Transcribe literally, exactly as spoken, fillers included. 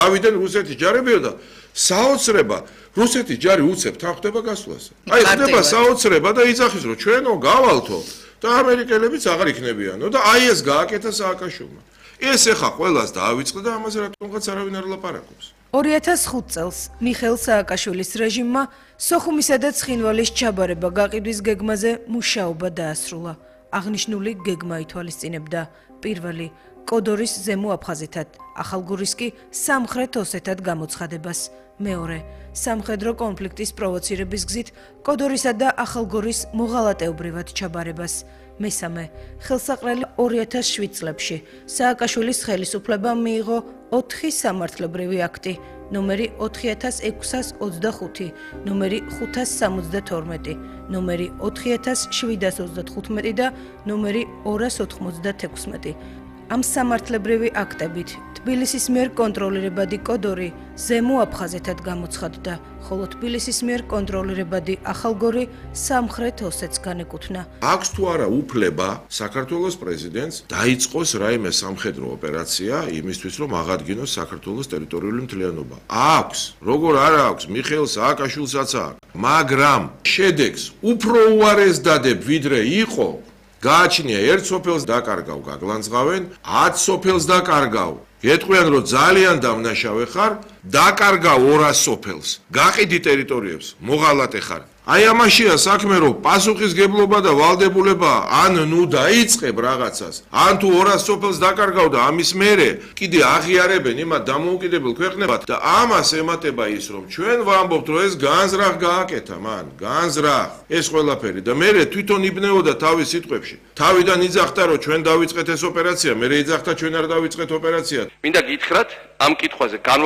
ავიდან რუსეთის ჯარებიო და საოცრება რუსეთის ჯარი უცებ თან ხდება გასვლას. აი ხდება საოცრება და იძახის რომ ჩვენო გავალთო და ამერიკელებიც აღარ იქნებიანო და აი ეს გააკეთა სააკაშვილმა. ეს ეხა ყველას დაავიწყდა და ამაზე რატომღაც არავინ არ ლაპარაკობს. ორი ათას ხუთ წელს მიხეილ სააკაშვილის რეჟიმმა სოხუმისა და ცხინვალის ჩაბარება გაყიდვის გეგმაზე მუშაობა დაასრულა. აღნიშნული გეგმა ითვალისწინებდა პირველი კოდორის ზემო აფხაზეთად, ახალგორის კი სამხრეთ ოსეთად გამოცხადებას. მეორე სამხედრო კონფლიქტის პროვოცირების გზით კოდორისა და ახალგორის მოღალატეობრივად ჩაბარებას. მესამე ხელსაყრელი ორი ათას შვიდ წლებში სააკაშვილის ხელისუფლებამ მიიღო ოთხი სამართლებრივი აქტი, ნომერი ოთხი ათას ექვსას ოცდახუთი, ნომერი ხუთას სამოცდათორმეტი, ნომერი ოთხი ათას შვიდას ოცდათხუთმეტი და ნომერი ორას ოთხმოცდათექვსმეტი. ამ სამართლებრივი აქტებით თბილისის მიერ კონტროლირებადი კოდორი ზემო აფხაზეთად გამოცხადდა, ხოლო თბილისის მიერ კონტროლირებადი ახალგორი სამხრეთ ოსეთს განეკუთვნა. აქვს თუ არა უფლება საქართველოს პრეზიდენტს დაიწყოს რაიმე სამხედრო ოპერაცია იმისთვის რომ აღადგინოს საქართველოს ტერიტორიული მთლიანობა. აქვს, როგორ არ აქვს, მიხეილ სააკაშვილსაც აქვს, მაგრამ შედეგს უფრო უარეს დადებ ვიდრე იყო გააჩნია ერთ სოფელს დაკარგავ გაგლანძღავენ, ათ სოფელს დაკარგავ. გეტყვიან რომ ძალიან დამნაშავე ხარ, დაკარგავ ორას სოფელს. გაყიდი ტერიტორიებს, მოღალატე ხარ. აი ამაშია საქმე რომ პასუხისგებლობა და ვალდებულება ან ნუ დაიწყებ რაღაცას, ან თუ ორას სოფელს დაკარგავ და ამის მერე კიდე აღიარებენ იმათ დამოუკიდებელ ქვეყნებად და ამას ემატება ის რომ ჩვენ ვამბობთ რომ ეს განზრახ გააკეთა მან, განზრახ ეს ყველაფერი და მერე თვითონ იბნეოდა თავის სიტყვებში. თავიდან იძახდა რომ ჩვენ დავიწყეთ ეს ოპერაცია, მერე იძახდა ჩვენ არ დავიწყეთ ოპერაცია. მინდა გითხრათ ამ კითხვაზე